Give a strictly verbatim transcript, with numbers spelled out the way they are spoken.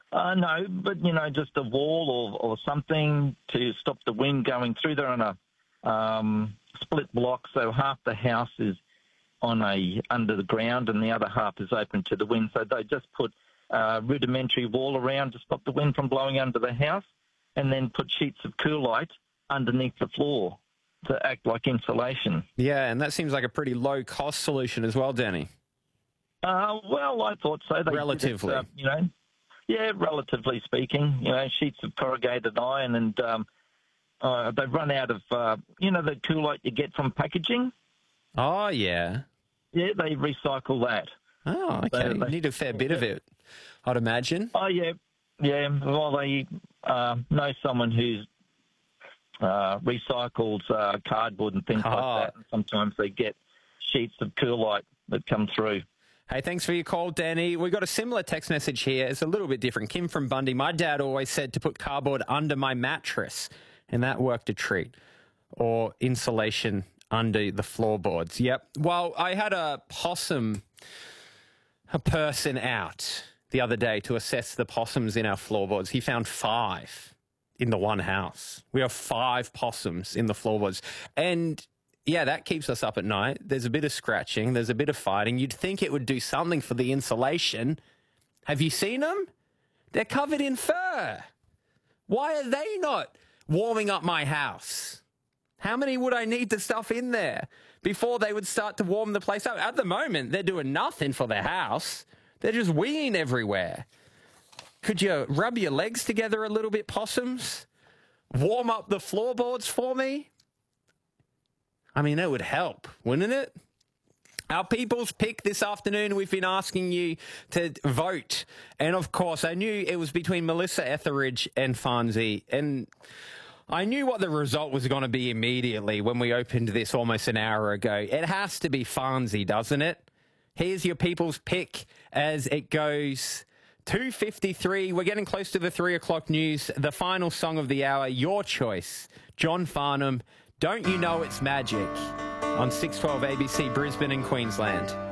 Uh, no, but, you know, just a wall or, or something to stop the wind going through. They're on a um, split block, so half the house is on a under the ground and the other half is open to the wind. So they just put a rudimentary wall around to stop the wind from blowing under the house and then put sheets of Coolite underneath the floor to act like insulation. Yeah, and that seems like a pretty low-cost solution as well, Danny. Uh, well, I thought so. They Relatively. It, uh, you know, yeah, relatively speaking. You know, sheets of corrugated iron and um, uh, they've run out of, uh, you know, the Coolite you get from packaging. Oh, yeah. Yeah, they recycle that. Oh, okay. So you they, need a fair bit of it, I'd imagine. Oh, yeah. Yeah, well, they uh, know someone who's uh, recycles uh, cardboard and things oh. like that. And sometimes they get sheets of Coolite that come through. Hey, thanks for your call, Danny. We got a similar text message here. It's a little bit different. Kim from Bundy. My dad always said to put cardboard under my mattress, and that worked a treat. Or insulation under the floorboards. Yep. Well, I had a possum, a person out the other day to assess the possums in our floorboards. He found five in the one house. We have five possums in the floorboards. And yeah, that keeps us up at night. There's a bit of scratching. There's a bit of fighting. You'd think it would do something for the insulation. Have you seen them? They're covered in fur. Why are they not warming up my house? How many would I need to stuff in there before they would start to warm the place up? At the moment, they're doing nothing for their house. They're just weeing everywhere. Could you rub your legs together a little bit, possums? Warm up the floorboards for me? I mean, that would help, wouldn't it? Our People's Pick this afternoon, we've been asking you to vote. And, of course, I knew it was between Melissa Etheridge and Farnsey. And I knew what the result was going to be immediately when we opened this almost an hour ago. It has to be Farnsey, doesn't it? Here's your People's Pick as it goes two fifty-three. We're getting close to the three o'clock news. The final song of the hour, your choice, John Farnham, Don't You Know It's Magic, on six twelve A B C Brisbane and Queensland.